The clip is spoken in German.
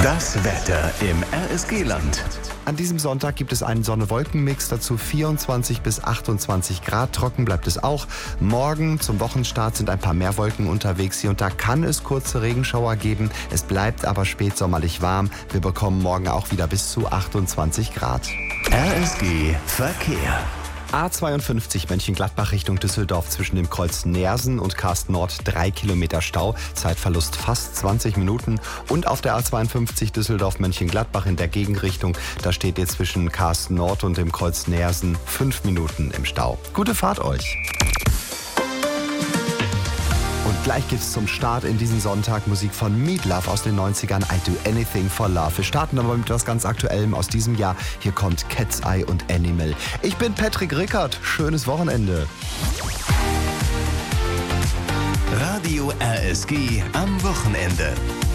Das Wetter im RSG-Land. An diesem Sonntag gibt es einen Sonne-Wolken-Mix, dazu 24 bis 28 Grad. Trocken bleibt es auch. Morgen zum Wochenstart sind ein paar mehr Wolken unterwegs. Hier und da kann es kurze Regenschauer geben. Es bleibt aber spätsommerlich warm. Wir bekommen morgen auch wieder bis zu 28 Grad. RSG Verkehr. A52 Mönchengladbach Richtung Düsseldorf zwischen dem Kreuz Neersen und Karsten Nord 3 Kilometer Stau, Zeitverlust fast 20 Minuten. Und auf der A52 Düsseldorf Mönchengladbach in der Gegenrichtung, da steht ihr zwischen Karsten Nord und dem Kreuz Neersen 5 Minuten im Stau. Gute Fahrt euch! Und gleich geht's zum Start in diesen Sonntag. Musik von Meat Love aus den 90ern, I Do Anything for Love. Wir starten aber mit etwas ganz Aktuellem aus diesem Jahr. Hier kommt Cat's Eye und Animal. Ich bin Patrick Rickert. Schönes Wochenende. Radio RSG am Wochenende.